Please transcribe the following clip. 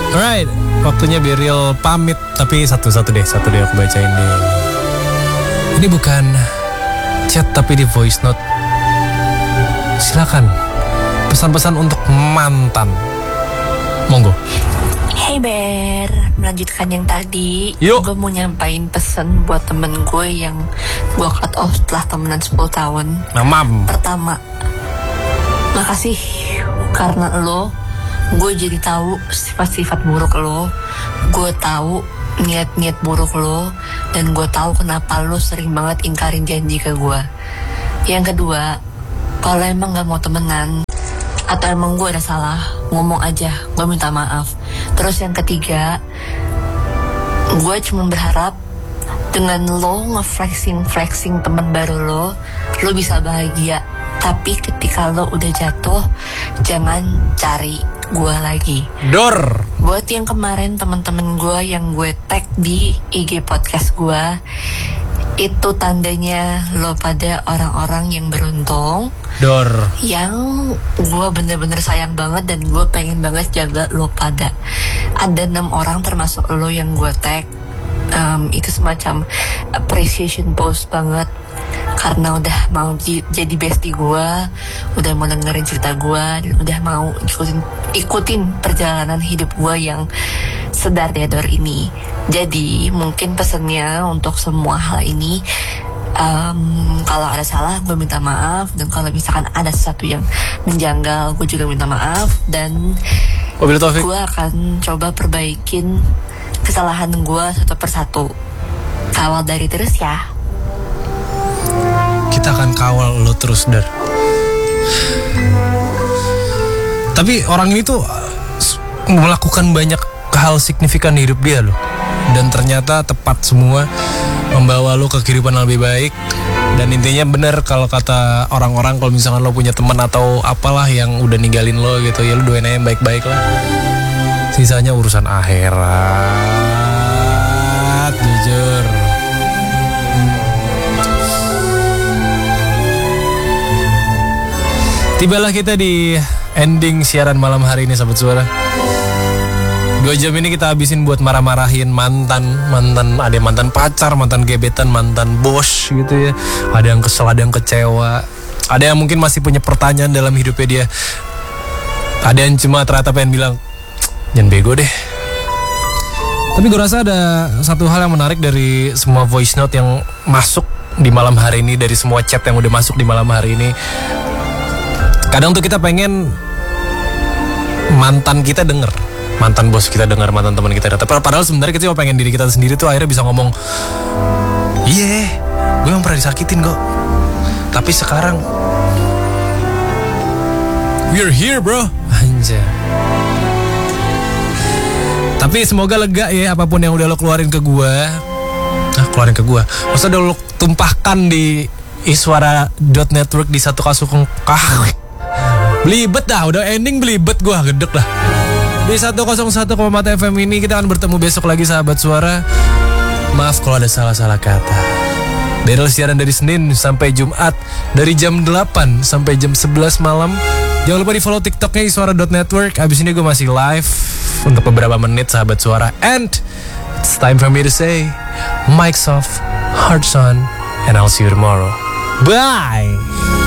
Alright, waktunya Beril pamit. Tapi satu deh aku bacain deh. Ini bukan chat tapi di voice note. Silakan pesan-pesan untuk mantan. Monggo. Hey Ber, melanjutkan yang tadi. Yuk. Gue mau nyampain pesan buat temen gue yang gue cut off setelah temenan 10 tahun. Mamam. Pertama, makasih karena lo, gue jadi tahu sifat-sifat buruk lo. Gue tahu niat-niat buruk lo. Dan gue tahu kenapa lo sering banget ingkarin janji ke gue. Yang kedua, kalau emang gak mau temenan atau emang gue ada salah, ngomong aja, gue minta maaf. Terus yang ketiga, gue cuma berharap dengan lo nge-flexing teman baru lo bisa bahagia. Tapi ketika lo udah jatuh, jangan cari gue lagi. Dor. Buat yang kemarin teman-teman gue yang gue tag di IG podcast gue, itu tandanya lo pada orang-orang yang beruntung. Dor. Yang gue bener-bener sayang banget dan gue pengen banget jaga lo pada. Ada 6 orang termasuk lo yang gue tag. Itu semacam appreciation post banget. Karena udah mau jadi bestie gue, udah mau dengerin cerita gue, dan udah mau ikutin perjalanan hidup gue yang sedar deador ini. Jadi mungkin pesannya untuk semua hal ini, kalau ada salah gue minta maaf, dan kalau misalkan ada sesuatu yang menjanggal gue juga minta maaf, dan gue akan coba perbaikin kesalahan gue satu persatu. Kawal dari terus ya. Kita akan kawal lo terus, Dar. Tapi orang ini tuh melakukan banyak hal signifikan di hidup dia loh. Dan ternyata tepat semua, membawa lo ke kehidupan yang lebih baik. Dan intinya bener kalau kata orang-orang, kalau misalkan lo punya teman atau apalah yang udah ninggalin lo gitu, ya lo doain aja yang baik-baik lah. Sisanya urusan akhirat, jujur. Tibalah kita di ending siaran malam hari ini, Sahabat Suara. 2 jam ini kita habisin buat marah-marahin mantan. Ada yang mantan pacar, mantan gebetan, mantan bos gitu ya. Ada yang kesel, ada yang kecewa. Ada yang mungkin masih punya pertanyaan dalam hidupnya dia. Ada yang cuma ternyata pengen bilang, jangan bego deh. Tapi gue rasa ada satu hal yang menarik dari semua voice note yang masuk di malam hari ini, dari semua chat yang udah masuk di malam hari ini. Kadang tuh kita pengen mantan kita denger, mantan bos kita denger, mantan teman kita denger. Padahal sebenarnya kita cuma pengen diri kita sendiri tuh akhirnya bisa ngomong, iya, gue emang pernah disakitin kok. Tapi sekarang we're here bro. Anjay. Tapi semoga lega ya apapun yang udah lo keluarin ke gue. Keluarin ke gue. Maksudnya udah lo tumpahkan di iswara.network di 101. Belibet dah, udah ending belibet gue, gedek dah. Di 101,4 FM ini kita akan bertemu besok lagi, Sahabat Suara. Maaf kalau ada salah-salah kata. Dari siaran dari Senin sampai Jumat, dari jam 8 sampai jam 11 malam. Jangan lupa di follow TikToknya iswara.network. Abis ini gue masih live untuk beberapa menit, Sahabat Suara. And it's time for me to say, mics off, hearts on, and I'll see you tomorrow. Bye!